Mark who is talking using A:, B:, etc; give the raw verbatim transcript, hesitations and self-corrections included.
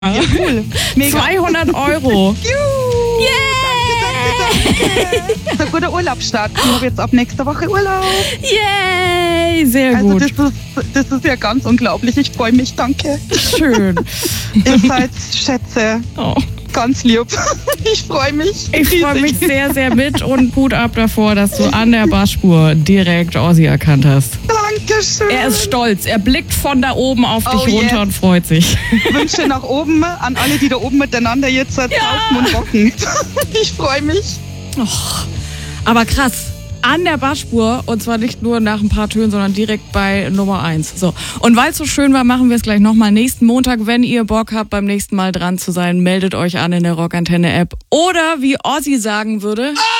A: Ja, cool. Mega.
B: zweihundert Euro.
A: Juhu.
B: Yay!
A: Danke, danke, danke. Das ist ein guter Urlaubsstart. Ich habe jetzt ab nächster Woche Urlaub.
B: Yay! Sehr
A: Also
B: gut.
A: das ist, das ist ja ganz unglaublich. Ich freue mich, danke.
B: Schön.
A: Ihr seid Schätze.
B: Oh.
A: Ganz lieb. Ich freue mich.
B: Ich freue mich sehr, sehr mit und Hut ab davor, dass du an der Bassspur direkt Ozzy erkannt hast.
A: Dankeschön.
B: Er ist stolz. Er blickt von da oben auf dich
A: Oh,
B: runter
A: yes.
B: und freut sich.
A: Wünsche nach oben an alle, die da oben miteinander jetzt ja. draußen und rocken. Ich freue mich.
B: Oh. Aber krass. An der Bassspur und zwar nicht nur nach ein paar Tönen, sondern direkt bei Nummer eins. So. Und weil es so schön war, machen wir es gleich nochmal nächsten Montag. Wenn ihr Bock habt, beim nächsten Mal dran zu sein, meldet euch an in der Rockantenne-App. Oder wie Ozzy sagen würde...